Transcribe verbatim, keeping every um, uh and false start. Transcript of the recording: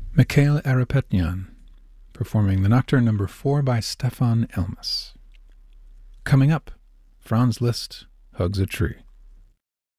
Mikhail Arapetyan, performing the Nocturne number four by Stefan Elmas. Coming up, Franz Liszt hugs a tree.